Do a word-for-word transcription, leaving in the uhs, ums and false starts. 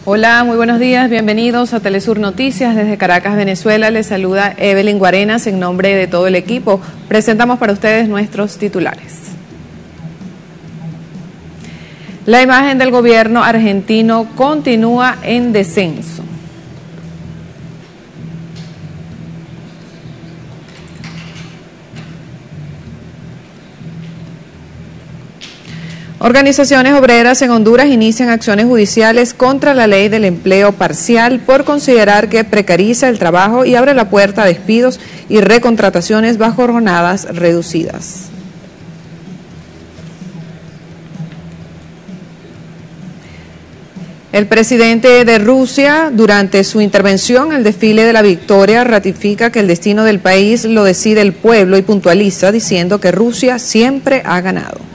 Hola, muy buenos días, bienvenidos a Telesur Noticias. Desde Caracas, Venezuela, les saluda Evelyn Guarenas en nombre de todo el equipo. Presentamos para ustedes nuestros titulares. La imagen del gobierno argentino continúa en descenso. Organizaciones obreras en Honduras inician acciones judiciales contra la ley del empleo parcial por considerar que precariza el trabajo y abre la puerta a despidos y recontrataciones bajo jornadas reducidas. El presidente de Rusia, durante su intervención en el desfile de la victoria, ratifica que el destino del país lo decide el pueblo y puntualiza diciendo que Rusia siempre ha ganado.